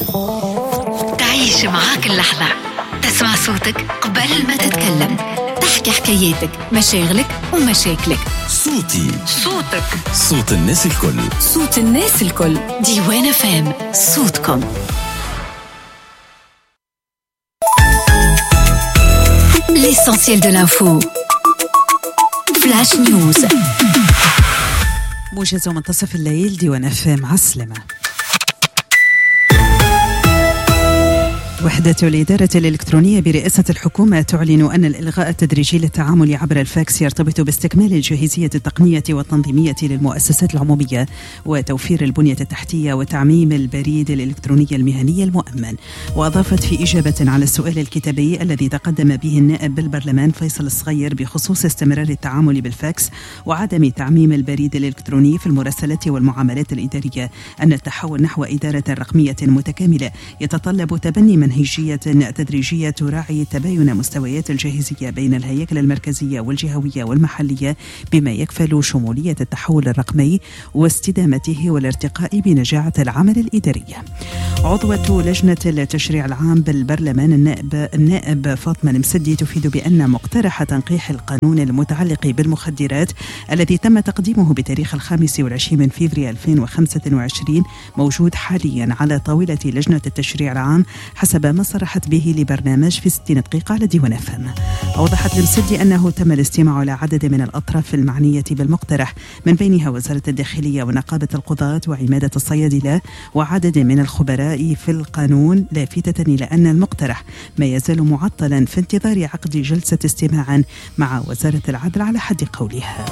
تعيش معاك اللحظة، تسمع صوتك قبل ما تتكلم، تحكي حكاياتك، مشاغلك ومشاكلك. صوتك، صوت الناس الكل، صوت الناس الكل. ديوان FM، صوتكم. L'essentiel de l'info. Flash News. موجز منتصف الليل، ديوان FM. عسلمة. وحدة الإدارة الإلكترونية برئاسة الحكومة تعلن أن الإلغاء التدريجي للتعامل عبر الفاكس يرتبط باستكمال الجاهزية التقنية والتنظيمية للمؤسسات العمومية وتوفير البنية التحتية وتعميم البريد الإلكتروني المهني المؤمن. وأضافت في إجابة على السؤال الكتابي الذي تقدم به النائب بالبرلمان فيصل الصغير بخصوص استمرار التعامل بالفاكس وعدم تعميم البريد الإلكتروني في المراسلات والمعاملات الإدارية أن التحول نحو إدارة رقمية متكاملة يتطلب تبني منهجية تدريجية تراعي تباين مستويات الجاهزية بين الهياكل المركزية والجهوية والمحلية بما يكفل شمولية التحول الرقمي واستدامته والارتقاء بنجاعة العمل الإداري. عضوة لجنة التشريع العام بالبرلمان النائب فاطمة المسدي تفيد بأن مقترح تنقيح القانون المتعلق بالمخدرات الذي تم تقديمه بتاريخ 25 فبراير 2025 موجود حاليا على طاولة لجنة التشريع العام حسب ما صرحت به لبرنامج في 60 دقيقة على ديوان FM. أوضحت المسدي أنه تم الاستماع على عدد من الأطراف المعنية بالمقترح من بينها وزارة الداخلية ونقابة القضاة وعمادة الصيادلة وعدد من الخبراء في القانون، لافتة إلى أن المقترح ما يزال معطلا في انتظار عقد جلسة استماع مع وزارة العدل على حد قولها.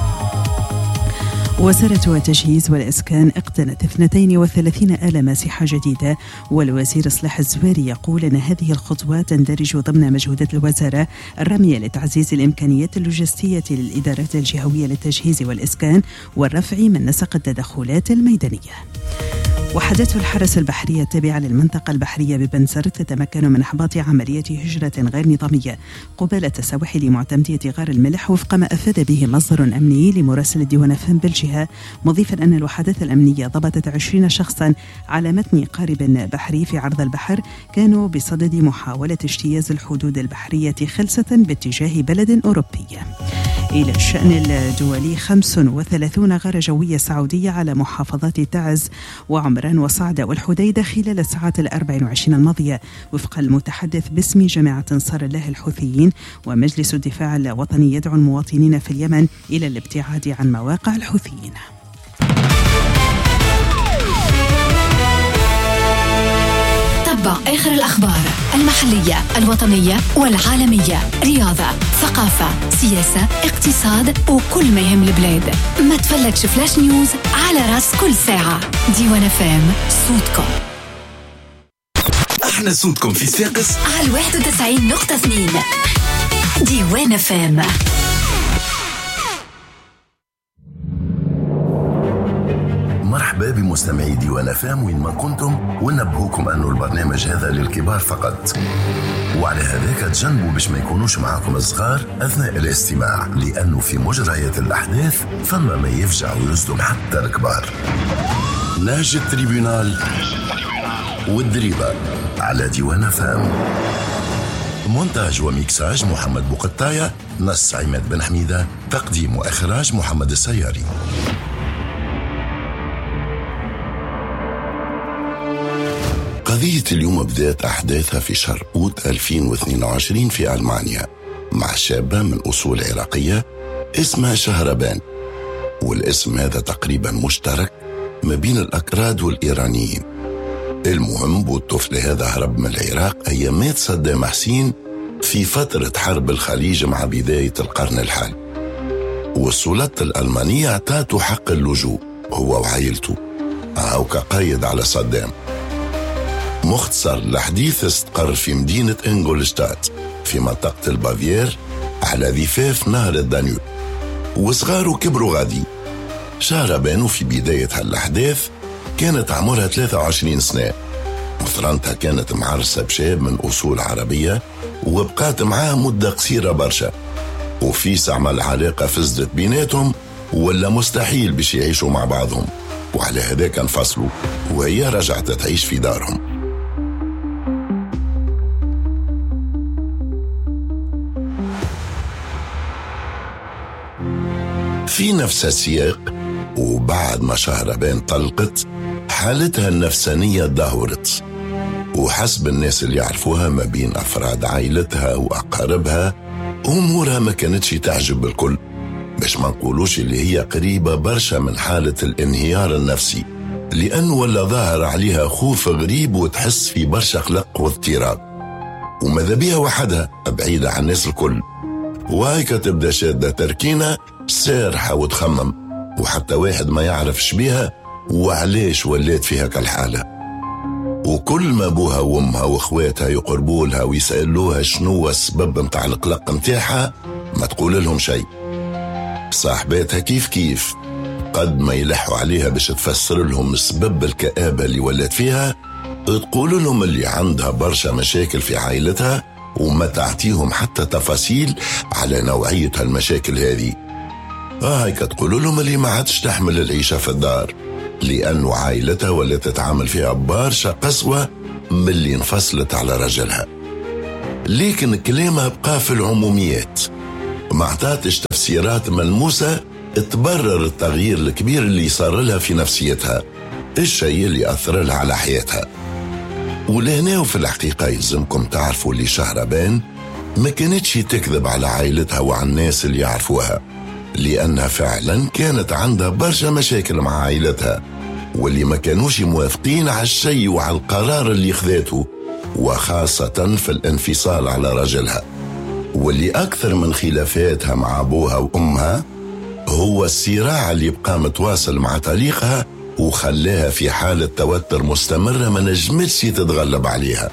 وزارة التجهيز والإسكان اقتنت 32,000 ماسحة جديدة، والوزير إصلاح الزواري يقول أن هذه الخطوة تندرج ضمن مجهودات الوزارة الرامية لتعزيز الإمكانيات اللوجستية للإدارات الجهوية للتجهيز والإسكان والرفع من نسق التدخلات الميدانية. وحدات الحرس البحرية التابعة للمنطقة البحرية ببنزرت تتمكن من إحباط عملية هجرة غير نظامية قبالة سواحل معتمدية غار الملح وفق ما أفاد به مصدر أمني لمراسل الديوان FM بالجهة، مضيفا أن الوحدات الأمنية ضبطت 20 شخصا على متن قارب بحري في عرض البحر كانوا بصدد محاولة اجتياز الحدود البحرية خلسة باتجاه بلد أوروبي. إلى الشأن الدولي، 35 غارة جوية سعودية على محافظات تعز وعمران وصعدة والحديدة خلال الساعات 24 الماضية وفق المتحدث باسم جماعة أنصار الله الحوثيين. ومجلس الدفاع الوطني يدعو المواطنين في اليمن إلى الابتعاد عن مواقع الحوثيين. تابع آخر الأخبار المحلية الوطنية والعالمية، رياضة، ثقافة، سياسة، اقتصاد وكل ما يهم البلاد. ما تفلتش فلاش نيوز على راس كل ساعة. ديوان FM، صوتكم. احنا صوتكم في صفاقس على 91.2 ديوان FM. مرحبا بمستمعي ديوان FM وين ما كنتم، ونبهوكم أنه البرنامج هذا للكبار فقط، وعلى هذاك تجنبوا باش ما يكونوش معكم الصغار أثناء الاستماع، لأنه في مجريات الأحداث فما ما يفجع ويصدم حتى الكبار. ناج التريبيونال والدريبة على ديوان FM. مونتاج وميكساج محمد بوقطاية، نص عماد بن حميدة، تقديم وإخراج محمد السياري. قضية اليوم بدأت أحداثها في شهر أوت 2022 في ألمانيا مع شابة من أصول عراقية اسمها شهربان، والاسم هذا تقريبا مشترك ما بين الأكراد والإيرانيين. المهم والطفل هذا هرب من العراق أيامات صدام حسين في فترة حرب الخليج مع بداية القرن الحالي، والسلطة الألمانية اعطته حق اللجوء هو وعائلته أو كقايد على صدام. مختصر الحديث استقر في مدينة إنغولشتات في منطقة البافير على ضفاف نهر الدانيوب، وصغاره كبروا غادي. شهربان في بداية هالأحداث كانت عمرها 23 سنة، مثرنتها كانت معرسة بشاب من أصول عربية وبقات معاه مدة قصيرة برشا، وفي سعمل علاقة فزدت بيناتهم ولا مستحيل باش يعيشوا مع بعضهم، وعلى هذاك انفصلوا وهي رجعت تعيش في دارهم. في نفس السياق، وبعد ما شهربان طلقت حالتها النفسانية تدهورت، وحسب الناس اللي يعرفوها ما بين أفراد عائلتها وأقاربها أمورها ما كانتش تعجب الكل، باش ما نقولوش اللي هي قريبة برشا من حالة الانهيار النفسي، لأنه ولا ظاهر عليها خوف غريب وتحس في برشا قلق واضطراب، وماذا بيها وحدها بعيدة عن الناس الكل. وهيك تبدأ شادة تركينة سارحة وتخمم، وحتى واحد ما يعرفش بيها وعليش ولات فيها كالحالة. وكل ما ابوها وامها واخواتها يقربولها ويسألوها شنو السبب متاع القلق متاعها ما تقول لهم شيء. صاحباتها كيف قد ما يلحوا عليها باش تفسر لهم سبب الكآبة اللي ولات فيها، تقول لهم اللي عندها برشا مشاكل في عائلتها وما تعطيهم حتى تفاصيل على نوعية المشاكل هذه. هيك تقول لهم اللي ما عادش تحمل العيشة في الدار، لأنه عائلتها ولا تتعامل فيها برشا قسوة من اللي انفصلت على رجلها. لكن كلامها بقى في العموميات، ما عطاتش تفسيرات ملموسة تبرر التغيير الكبير اللي صار لها في نفسيتها، الشيء اللي أثر لها على حياتها. ولهنا وفي الحقيقة يلزمكم تعرفوا اللي شهربان ما كانتش تكذب على عائلتها وعلى الناس اللي يعرفوها، لأنها فعلا كانت عندها برشا مشاكل مع عائلتها، واللي ما كانوش موافقين على الشيء وعلى القرار اللي خذته، وخاصة في الانفصال على رجلها. واللي أكثر من خلافاتها مع أبوها وأمها هو الصراع اللي بقى متواصل مع طليقها وخلاها في حالة توتر مستمرة ما نجمتش تتغلب عليها.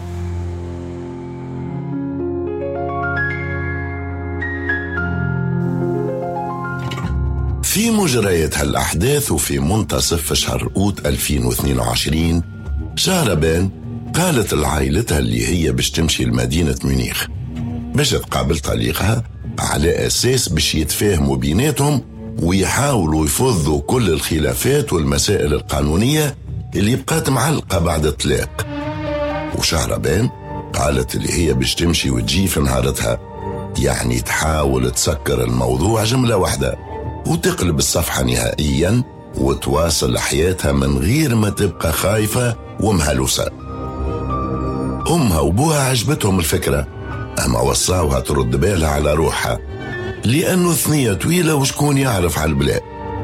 في مجريات هالأحداث وفي منتصف شهر أوت 2022 شهربان قالت لعائلتها اللي هي باش تمشي لمدينة ميونخ باش تقابل طليقها على أساس باش يتفاهموا بيناتهم ويحاولوا يفضوا كل الخلافات والمسائل القانونية اللي بقات معلقة بعد الطلاق. وشهربان قالت اللي هي باش تمشي وتجي في نهارتها، يعني تحاول تسكر الموضوع جملة واحدة وتقلب الصفحة نهائيا وتواصل حياتها من غير ما تبقى خايفة ومهلوسة. أمها وأبوها عجبتهم الفكرة، أما وصاوها ترد بالها على روحها، لأنه ثنية طويلة وشكون يعرف على البلاد.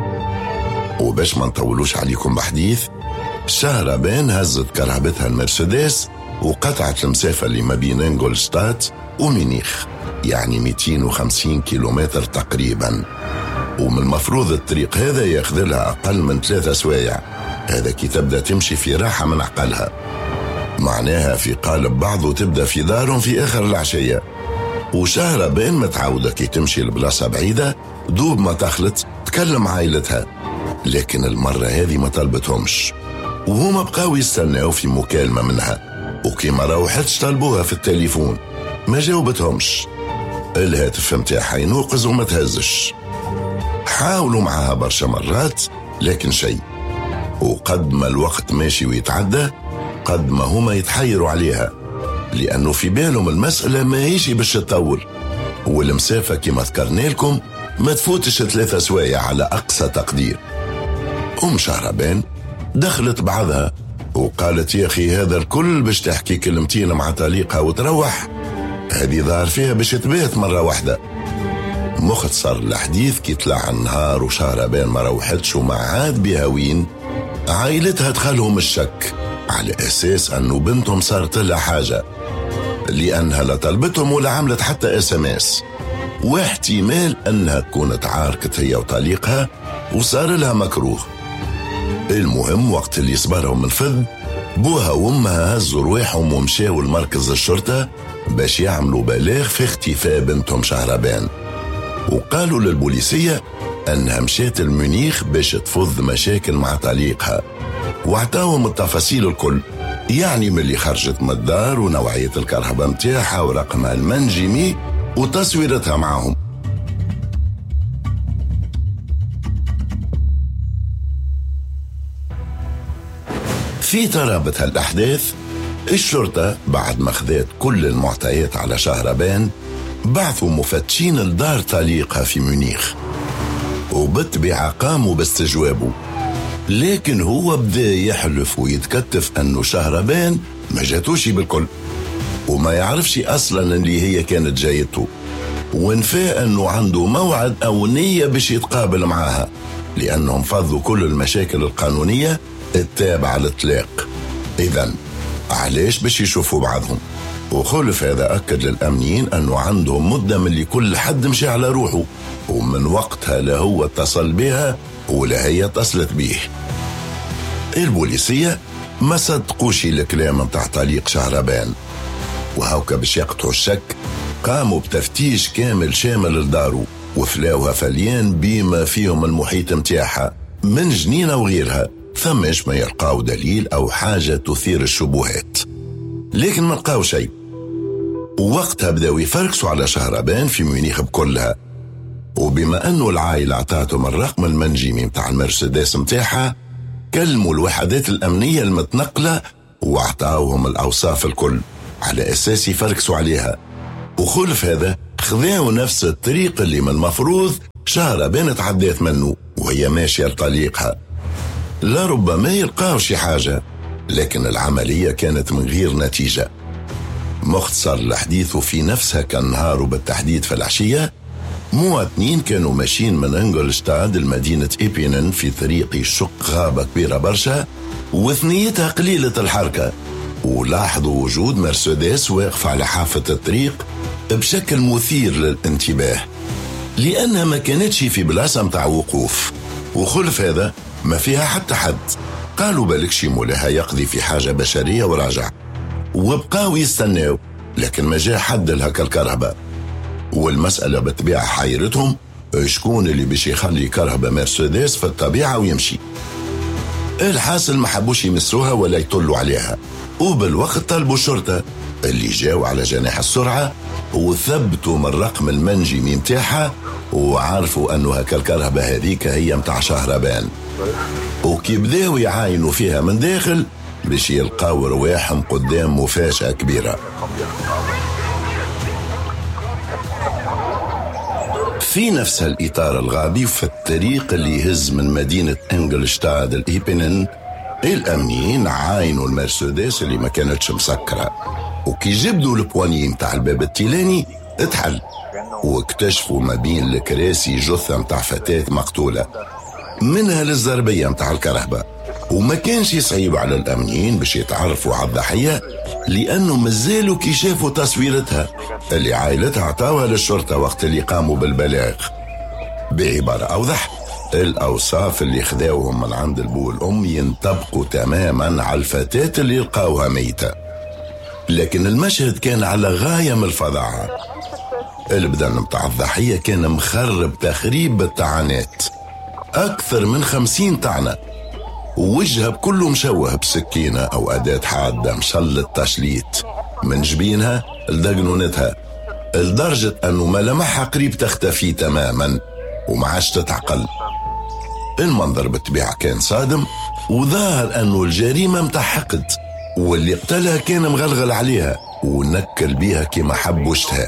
وباش ما نطولوش عليكم بحديث، شهربان هزت كرهبتها المرسيدس وقطعت المسافة اللي ما بين انجولستات ومينيخ، يعني 250 كيلومتر تقريبا، ومن المفروض الطريق هذا ياخذ لها أقل من 3 سوايع، هذا كي تبدأ تمشي في راحة من عقلها، معناها في قالب بعض وتبدأ في دارهم في آخر العشية. وشهربان متعودة كي تمشي لبلاصة بعيدة دوب ما تخلط تكلم عائلتها، لكن المرة هذه ما طلبتهمش، وهما بقاو يستناو في مكالمة منها، وكي ما روحتش طلبوها في التليفون ما جاوبتهمش، الهاتف متاعها ينوقز وما تهزش. حاولوا معها برشا مرات لكن شيء، وقد ما الوقت ماشي ويتعدى قد ما هما يتحيروا عليها، لأنه في بالهم المسألة ما هيش باش تطول، والمسافة كما ذكرنا لكم ما تفوتش 3 سوايع على أقصى تقدير. شهربان دخلت بعضها وقالت يا أخي هذا الكل باش تحكي كلمتين مع طليقها وتروح، هذه ظهر فيها باش تبات مرة واحدة. مختصر الحديث كي طلع النهار وشهربان ما روحتش وما عاد بها وين، عائلتها دخلهم الشك على أساس أنه بنتهم صارت لها حاجة، لأنها لا طلبتهم ولا عملت حتى SMS، واحتمال أنها تكون تعاركت هي وطليقها وصار لها مكروه. المهم وقت اللي صبرهم الفذ بوها وامها هزوا رواحهم ومشاو لمركز الشرطة باش يعملوا بلاغ في اختفاء بنتهم شهربان، وقالوا للبوليسية أنها مشات المنيخ باش تفض مشاكل مع طليقها، واعطاهم التفاصيل الكل، يعني من اللي خرجت من الدار ونوعية الكرهبة متاعها ورقمها المنجمي وتصويرتها معهم. في ترابط هالأحداث الشرطة بعد ما خذت كل المعطيات على شهربان بعثوا مفتشين لدار طليقها في ميونخ، وبالطبيعة قاموا باستجوابه، لكن هو بدا يحلف ويتكتف أنه شهربان ما جاتوش بالكل وما يعرفش أصلا اللي هي كانت جايته، ونفى أنه عنده موعد أو نية باش يتقابل معاها لأنهم فضوا كل المشاكل القانونية التابعة للطلاق. إذن علاش باش يشوفوا بعضهم؟ وخلف هذا أكد للأمنيين أنه عندهم مدة من اللي كل حد مشي على روحه، ومن وقتها لا هو اتصل بها ولا هي اتصلت به. البوليسية ما صدقوش الكلام متاع طليق شهربان، وهوكا باش يقطعوا الشك قاموا بتفتيش كامل شامل لدارو وفلاوها فليان بما فيهم المحيط متاعها من جنينة وغيرها، ثماش ما يلقاو دليل أو حاجة تثير الشبهات، لكن ما لقاو شيء. ووقتها بداو يفركسوا على شهربان في ميونيخ بكلها، وبما أنه العائلة اعطاتهم الرقم المنجمي متاع المرسيدس متاعها كلموا الوحدات الأمنية المتنقلة واعطاوهم الأوصاف الكل على أساس يفركسوا عليها. وخلف هذا خذاو نفس الطريق اللي من المفروض شهربان تعديت منه وهي ماشية لطليقها. لا ربما يلقاو شي حاجة، لكن العملية كانت من غير نتيجة. مختصر الحديث في نفسها كان نهار وبالتحديد في العشية مواطنين كانوا ماشيين من انجلشتاد لمدينة إيبينن في طريق يشق غابة كبيرة برشا وثنيتها قليلة الحركة، ولاحظوا وجود مرسيدس واقف على حافة الطريق بشكل مثير للانتباه لأنها ما كانتش في بلاصة متاع وقوف، وخلف هذا ما فيها حتى حد. قالوا بالك شي مولاها يقضي في حاجة بشرية وراجع، وبقاو يستناو لكن ما جاء حد لهكا الكرهبة. والمسألة بالطبيعة حيرتهم شكون اللي باش يخلي كرهبة مرسيدس في الطبيعة ويمشي. الحاصل ما حبوش يمسوها ولا يطلوا عليها، وبالوقت طلبوا الشرطة اللي جاوا على جناح السرعة وثبتوا من الرقم المنجمي متاعها وعارفوا أنه هكا الكرهبة هذيك هي متاع شهربان، وكي بداوا يعاينوا فيها من داخل باش يلقاو رواحهم قدام مفاجأة كبيرة. في نفس الإطار الغابي في الطريق اللي يهز من مدينة انجلشتاد الإيبينن الأمنيين عاينوا المرسيدس اللي ما كانتش مسكرة، وكي جبدوا البواني متاع الباب التيلاني اتحل واكتشفوا ما بين الكراسي جثة متاع فتاة مقتولة منها للزربية متاع الكرهبة. وما كانش صعيب على الأمنيين باش يتعرفوا على الضحية لأنه مازالوا كي شافوا تصويرتها اللي عائلتها عطاوها للشرطة وقت اللي قاموا بالبلاغ. بعبارة أوضح، الأوصاف اللي خذاوهم من عند البو والأم ينطبقوا تماما على الفتاة اللي لقاوها ميتة، لكن المشهد كان على غاية من الفظاعة. البدن متاع الضحية كان مخرب تخريب بالطعنات، أكثر من 50 طعنة، ووجهها بكله مشوه بسكينة أو أداة حادة مشلت تشليت من جبينها لدقنونتها، لدرجة أنه ملامحها قريب تختفي تماما وما عادش تتعقل. المنظر بالطبيعة كان صادم، وظاهر أنه الجريمة متاع حقد، واللي قتلها كان مغلغل عليها ونكل بيها كما حب وشتها.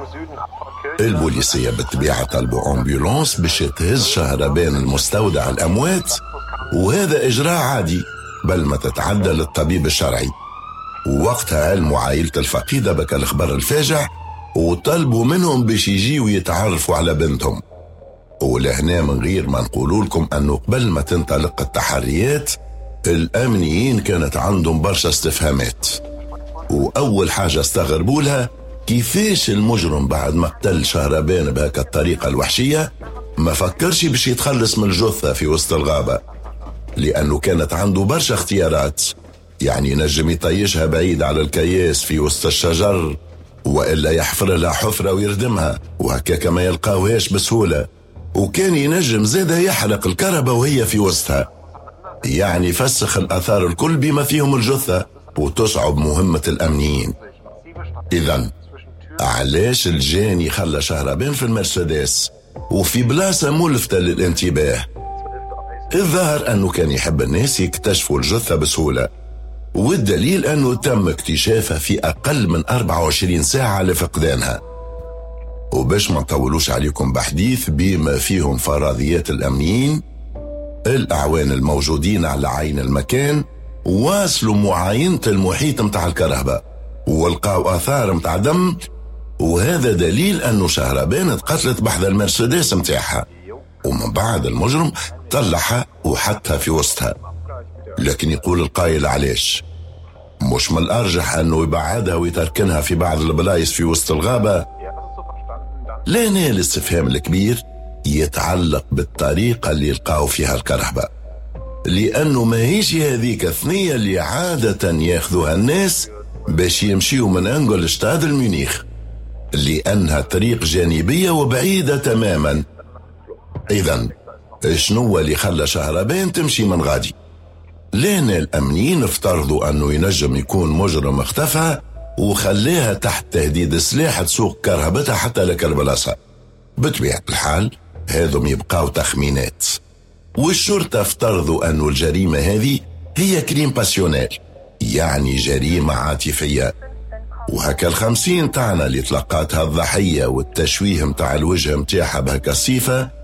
البوليسية بالطبيعة طلبوا أمبولانس باش تهز شهربان المستودع الأموات، وهذا إجراء عادي بل ما تتعدى للطبيب الشرعي. ووقتها علموا عائلة الفقيدة بك الخبر الفاجع وطلبوا منهم باش يجيوا يتعرفوا على بنتهم. ولهنا من غير ما نقولوا لكم أنه قبل ما تنطلق التحريات الأمنيين كانت عندهم برشا استفهامات، وأول حاجة استغربوا لها كيفاش المجرم بعد ما قتل شهربان بهاك الطريقة الوحشية ما فكرش باش يتخلص من الجثة في وسط الغابة، لأنه كانت عنده برشا اختيارات، يعني نجم يطيشها بعيد على الكياس في وسط الشجر، وإلا يحفر لها حفرة ويردمها وهكاك ما يلقاوهاش بسهولة، وكان ينجم زادة يحرق الكربة وهي في وسطها، يعني فسخ الأثار الكل بما فيهم الجثة وتصعب مهمة الأمنيين. إذن علاش الجاني خلى شهربان في المرسيدس وفي بلاصة ملفتة للانتباه؟ الظاهر أنه كان يحب الناس يكتشفوا الجثة بسهولة، والدليل أنه تم اكتشافها في أقل من 24 ساعة لفقدانها. وباش ما نطولوش عليكم بحديث بما فيهم فرضيات الأمنيين، الأعوان الموجودين على عين المكان واصلوا معاينة المحيط متاع الكرهبة ولقاو آثار متاع دم، وهذا دليل أنه شهربان اتقتلت بحذا المرسيدس متاعها، ومن بعد المجرم طلعها وحطها في وسطها. لكن يقول القائل علاش مش من الأرجح أنه يبعدها ويتركنها في بعض البلايص في وسط الغابة؟ لأن الاستفهام الكبير يتعلق بالطريقة اللي يلقاو فيها الكرهبة، لأنه ما هيش هذيك الثنية اللي عادة ياخذوها الناس باش يمشيوا من أنجلشتاد الميونيخ، لأنها طريق جانبية وبعيدة تماما. إذن شنو اللي خلى شهربان تمشي من غادي؟ لأن الأمنيين افترضوا أنه ينجم يكون مجرم اختفى وخليها تحت تهديد السلاح تسوق كرهبتها حتى لك البلاصة. بطبيعة الحال هذم يبقاو تخمينات، والشرطة افترضوا أنه الجريمة هذه هي كريم باسيونيل، يعني جريمة عاطفية. وهكا 50 تاعنا اللي تلقاتها الضحية والتشويه متاع الوجه متاعها بهكا الصفة